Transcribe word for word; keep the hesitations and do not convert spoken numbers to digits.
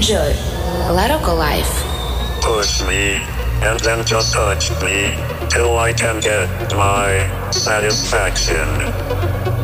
Enjoy Larocco Life. Push me, and then just touch me, till I can get my satisfaction.